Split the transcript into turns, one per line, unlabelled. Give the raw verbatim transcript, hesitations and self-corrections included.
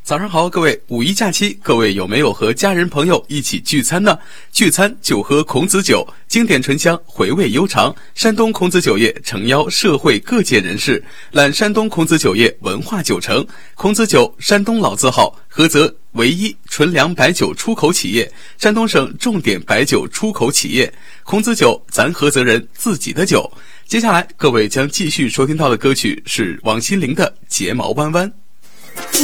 早上好，各位，五一假期，各位有没有和家人朋友一起聚餐呢？聚餐就喝孔子酒，经典醇香，回味悠长。山东孔子酒业诚邀社会各界人士揽山东孔子酒业文化九成。孔子酒，山东老字号，菏泽唯一纯粮白酒出口企业，山东省重点白酒出口企业。孔子酒，咱菏泽人自己的酒。接下来，各位将继续收听到的歌曲是王心凌的《睫毛弯弯》。